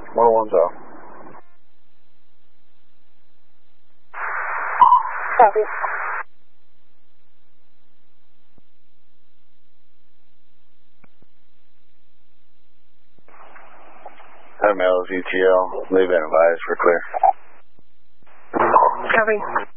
101's off. Copy. ML's ETL, leave and advise for clear. Copy.